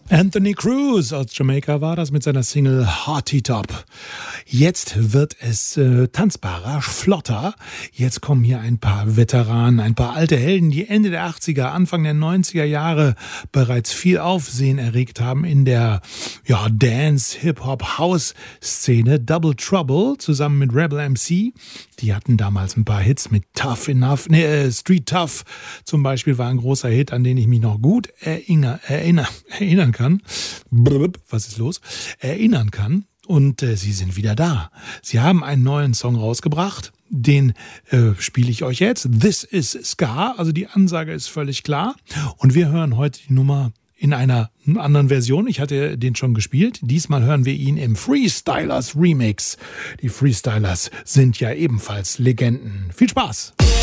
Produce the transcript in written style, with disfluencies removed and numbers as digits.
Anthony Cruz aus Jamaika war das mit seiner Single Hearty Top. Jetzt wird es tanzbarer, flotter. Jetzt kommen hier ein paar Veteranen, ein paar alte Helden, die Ende der 80er, Anfang der 90er Jahre bereits viel Aufsehen erregt haben in der Dance, Hip-Hop, House-Szene. Double Trouble zusammen mit Rebel MC. Die hatten damals ein paar Hits mit Tough Enough, Street Tough zum Beispiel war ein großer Hit, an den ich mich noch gut erinnern kann. Was ist los? Erinnern kann. Und sie sind wieder da. Sie haben einen neuen Song rausgebracht. Den spiele ich euch jetzt. This is Ska. Also die Ansage ist völlig klar. Und wir hören heute die Nummer in einer anderen Version. Ich hatte den schon gespielt. Diesmal hören wir ihn im Freestylers Remix. Die Freestylers sind ja ebenfalls Legenden. Viel Spaß!